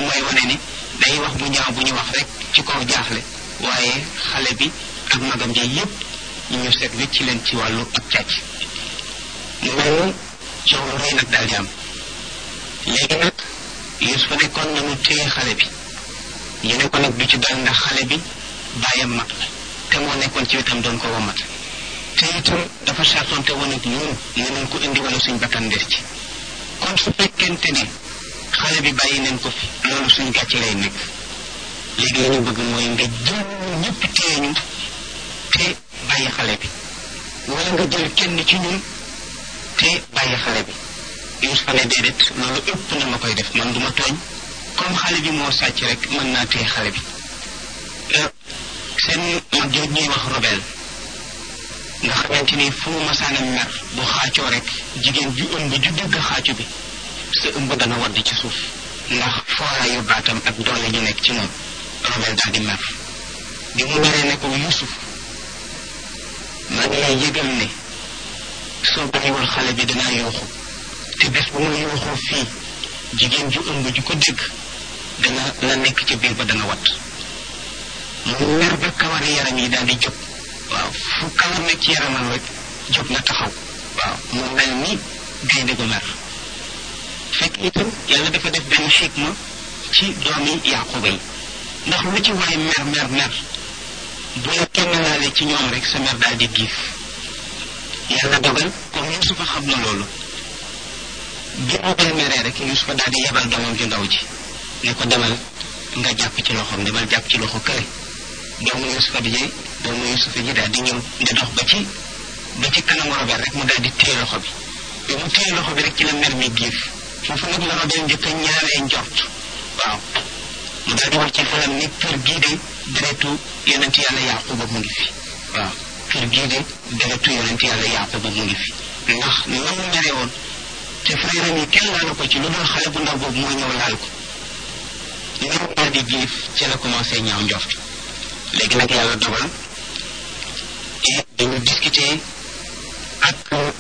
moom mooy wane ni day wax bu ñaaw bu ñu wax rek ci kaw jaaxle waaye xale bi ak magam ji yépp ñu seet wécc ci leen ci wàllu ak càcc mu mel ni coow lu rëy nag daal di am léegi nag Yuusufa ne kon nañu téye xale bi ñu ne ko nag du ci dal ndax xale bi bàyyam mag la te moo nekkoon ci wetam doon ko womat te itam dafa sartonte woon ak ñun ne nañ ko indi wala suñ bakkan des ci kon su fekkente ne xale bi bàyyi nañ ko fi loolu suñ gàcc lay nekk léegi la ñu bëgg mooy nga jël ñëpp téye ñu te bàyyi xale bi wala nga jël kenn ci ñun te bàyyi xale bi Yuusufa ne déedéet loolu ëpp na ma koy def man duma tooñ comme xale bi moo sàcc rek mën naa téye xale bi seen mag jooj ñuy wax Robel nga xamante ni fu mu masaana mer bu xaacoo rek jigéen ju ëmb ju dëgg xaacu bi sa ëmb dana wadd ci suuf ndax fooraayu baatam ak doole ñu nekk ci moom Robel daal di mer bi mu meree ne ko Yuusuf maa ngi lay yëgal ne soo bàyyiwul xale bi danaa yuuxu te bés bu ma yuuxoo fii jigéen ju ëmb ju ko dégg dana la nekk ci biir ba dana wat mu mer ba kawari yaram yi daal di jóg waaw fu kawar nekk ci yaramam rek jóg na taxaw waaw mu mel ni gaynde gu mer fekk itam yàlla dafa def benn xikma ci doomi Yaquba yi ndax lu ci waay mer bu la kenn laale ci ñoom rek sa mer daal di giif yàlla dogal comme Yuusufa xam na loolu bi Robel meree rek Yuusufa daal di yebal doomam ju ndaw ji ne ko demal nga jàpp ci loxoom demal jàpp ci loxo kële doomu Yuusufa ji daal di ñëw di dox ba ci kanamu Robel rek mu daal di téye loxo bi mu téye loxo bi rek ci la mer mi giif foofu nag la Robel njëkk a ñaawee njort waaw mu daal di wax ci xelam ni kër gii de deretu yonent yàlla Yaquba mu ngi fi waaw kër gii de deretu yonent yàlla Yaquba mu ngi fi ndax na mu mere woon te frère yi kenn laalu ko ci lu dul xale bu ndaw boobu moo ñëw laal ko ñoom daal di giif ci la commencé ñaaw njort léegi nag yàlla dogal et dañu discuter ak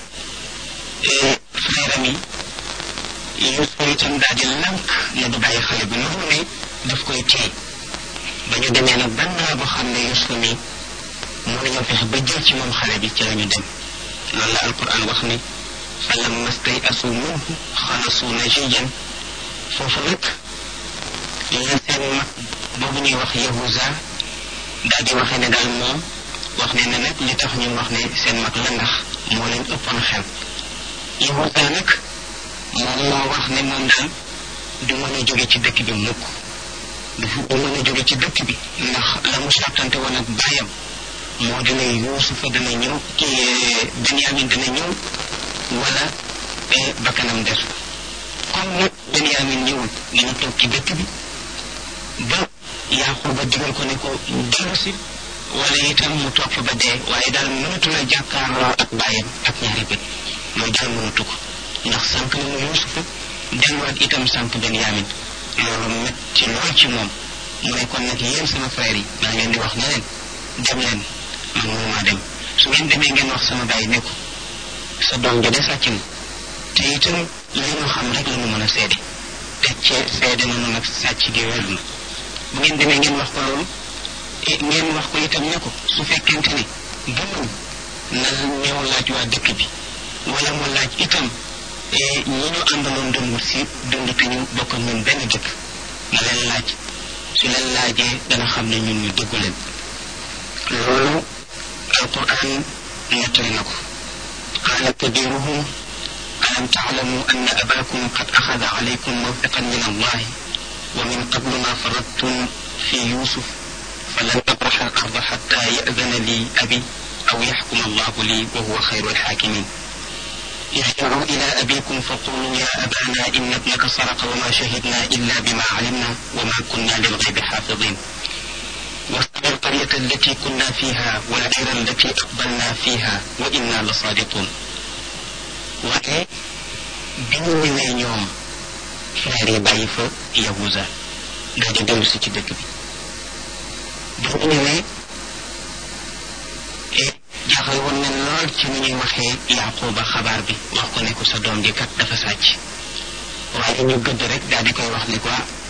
frère yi Yuusufa itam daal di lànk ne du bàyyi xale bi noonu ne daf koy téye ba ñu demee nag ban naa boo xam ne Yuusufa mi mën nañoo fexe ba jël ci moom xale bi ci la ñu dem loolu la alquran wax ni falamma stay'asu minhu xalasu najiyan foofu nag la seen mag boobu ñuy wax Yahuza daal di waxee ne daal moom wax ne nag li tax ñu wax ne seen mag la ndax moo leen ëppoon xel Yahuza nag moom moo wax ne moom daal du mën a jóge ci dëkk bi mukk du mën a jóge ci dëkk bi ndax la mu sartante woon ak baayam moo dina Yuusufa dana ñëw Benyamin dana ñëw wala bakkanam des comme nag Benyamin ñëwul dina toog ci dëkk bi ba Yaquba digal ko ne ko dellu si wala itam mu toog fa ba dee waaye daal mënatu la jàkkaarloo ak baayam ak ñaari bët mooy daal mënatu ko ndax sànq na mu Yuusufa delluwaat itam sànq Benyamin loolu metti lool ci moom mu ne kon nag yéen sama frère yi maa ngi leen di wax ne leen dem leen man mënumaa dem su ngeen demee ngeen wax sama baay ne ko sa doom ja de sàcc na te itam li ñu xam rek la ñu mën a seede te seede nañu nag sàcc gi wér na bu ngeen demee ngeen wax ko loolu ngeen wax ko itam ne ko su fekkente ne gëmul na ñëw laaj waa dëkk bi wala mu laaj itam ñi ñu àndaloon doon wut si dund te ñu bokk ñun benn dëkk na leen laaj su leen laajee dana xam ne ñun ñu dëggu leen loolu alquran nettali na ko qaala kabiruhum alam taalamu anna abakum qad axada alaykum mawthiqan min allahi wa min qablu ma faradtum fi yusuf falan abraxa al arda xatta yadana li abi aw yaxkuma allahu li wa huwa xayru alxaakimin ارجعوا إلى أبيكم فقولوا يا أبانا إن ابنك سرق وما شهدنا إلا بما علمنا وما كنا للغيب حافظين واسأل القرية التي كنا فيها والعير التي أقبلنا فيها وإنا لصادقون waaye bi ñu ñëwee ñoom frère yi bàyyi fa Yahuza daal di dellu si ci dëkk bi ñu ñëwee jaaxal woon nañ lool ci ni ñuy waxee Yaquba xabaar bi wax ko ne ko sa doom ji kat dafa sàcc waaye ñu gëdd rek daal di koy wax ni quoi